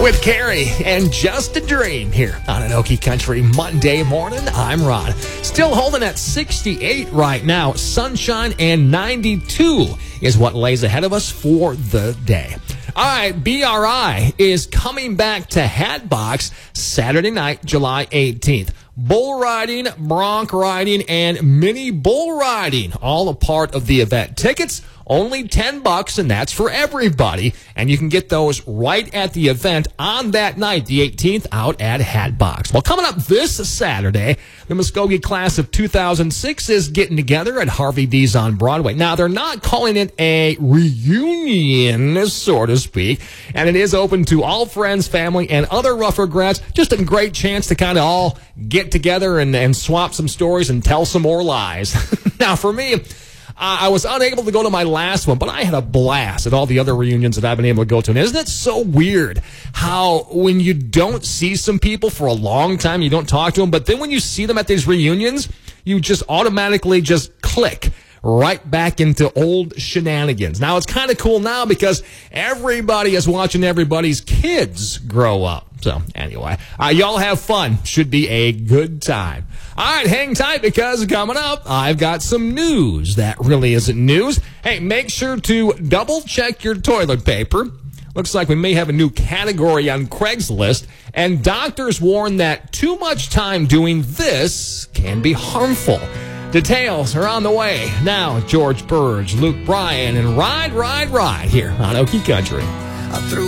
with Carrie and Just a Dream here on an Okie Country Monday morning. I'm Ron. Still holding at 68 right now. Sunshine and 92 is what lays ahead of us for the day. All right, BRI is coming back to Hatbox Saturday night, July 18th. Bull riding, bronc riding, and mini bull riding, all a part of the event. Tickets, only $10, and that's for everybody. And you can get those right at the event on that night, the 18th, out at Hatbox. Well, coming up this Saturday, the Muskogee class of 2006 is getting together at Harvey D's on Broadway. Now, they're not calling it a reunion, so to speak, and it is open to all friends, family, and other rougher grads. Just a great chance to kind of all get together and swap some stories and tell some more lies. Now, for me, I was unable to go to my last one, but I had a blast at all the other reunions that I've been able to go to. And isn't it so weird how when you don't see some people for a long time, you don't talk to them, but then when you see them at these reunions, you just automatically just click right back into old shenanigans. Now, it's kind of cool now because everybody is watching everybody's kids grow up. So, anyway, y'all have fun. Should be a good time. All right, hang tight because coming up, I've got some news that really isn't news. Hey, make sure to double-check your toilet paper. Looks like we may have a new category on Craigslist. And doctors warn that too much time doing this can be harmful. Details are on the way. Now, George Burge, Luke Bryan, and Ride, Ride, Ride here on Okie Country.